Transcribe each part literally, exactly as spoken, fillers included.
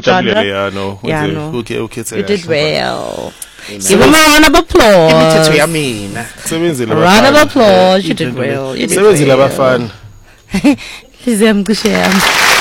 ngijabulele ya no. Yeah, no. Okay, okay. You did well. Give him a round of applause. Imithetho yamina. Sebenzile A round of applause. You did well. You did Sebenzile abafana. Lizemcishe yami.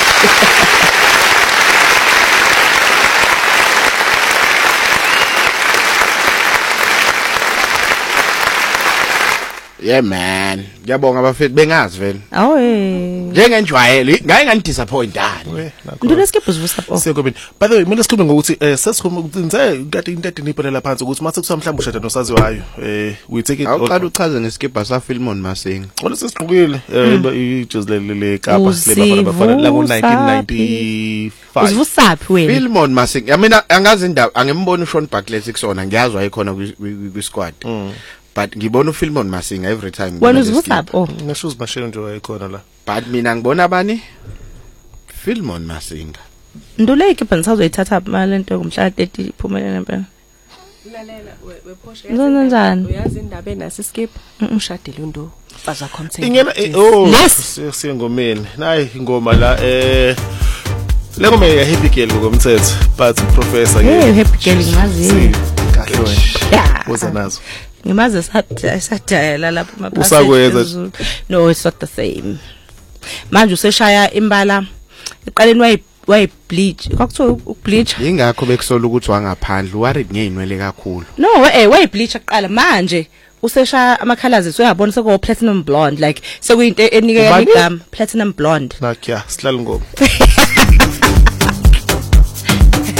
Yeah man, ngiyabonga abafethu bengazi vele. Oh eh. Njengenjwayelo, ngaye ngani disappointani. Ndule skip uzivusa pho. Sekubini. By the way, mina sikhuluma ngokuthi eh sesikhuluma ukuthi kade into ediniphelela phansi ukuthi mase kusa mhlawumbe ushada nosaziwayo eh we take it. Awuqala uchaze ngeskipa sa Filmon Masinga. Wona sesiqhubile eh ijuzi le Kapa leba bafana la ngo nineteen ninety-five. Uzivusaphi wena? Filmon Masinga. Mina angazi indaba, angemboni uShawn Bartlett kusona, ngiyazwa ayikhona kwi squad. But ngibona uFilmon Masinga every time. Wena uzivusaphi? Oh, ngisho uzimashela nje wayikhona la. But mina ngibona abani? Filmon Masinga. Ndule ikipa nisazoyithatha malento ngomhla thirty iphumelele ngempela. Lalela wephosha Njani? uyazi indaba enasi skip ushadile uNdo baza content. Ingena oh siyengomeni. Nayi ingoma la eh le ngoma ya Happy Girl ngokomthetho but professor Hey Happy Girl ngimazi. Kahle wena. Yeah. Uza nazo. Ngimazi sathi sadala lapha mapha. Usakwenza. No, it's not the same. Manje useshaya imbala eqaleni wayi wayi bleach. Kwakuthiwa ukubleach. Ingakho bekusola ukuthi wangaphandle worried ngeinwele kakhulu. No, eh wayi bleach aqala manje useshaya amakhalazi uyabona seko platinum blonde like sekuyinto enike igama platinum blonde. Nakya sihlala ngoma.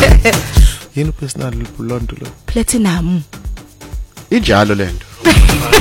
Yini personal blonde lo? Platinum. Ijalo lento.